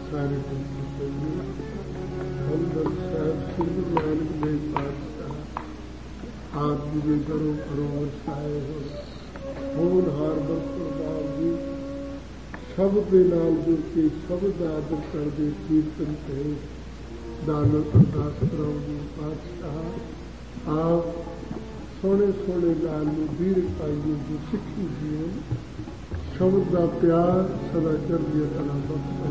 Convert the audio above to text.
ਸਾਰੇ ਅੰਦਰ ਸਾਹਿਬ ਸ੍ਰੀ ਗੁਰੂ ਨਾਨਕ ਦੇਵ ਪਾਤਸ਼ਾਹ ਆਪ ਜੀ ਦੇ ਘਰੋਂ ਘਰੋਂ ਵਰਸਾਏ ਹੋਣ ਹਾਰ ਬਰਕਰਾਰ ਜੀ ਸਭ ਦੇ ਨਾਲ ਜੁੜ ਕੇ ਸਭ ਦਾ ਆਦਰ ਕਰਦੇ ਕੀਰਤਨ ਤੇ ਦਾਨ ਅਰਦਾਸ ਕਰਾਉਂਦੇ ਪਾਤਸ਼ਾਹ ਆਪ ਸੋਹਣੇ ਸੋਹਣੇ ਗੱਲ ਨੂੰ ਵੀਰ ਪਾਈਏ ਜੋ ਸਿੱਖੀ ਜੀਵਨ ਸ਼ਬਦ ਦਾ ਪਿਆਰ ਸਦਾ ਚੜ੍ਹਦੀ ਕਲਾ ਬਖਸ਼ੇ।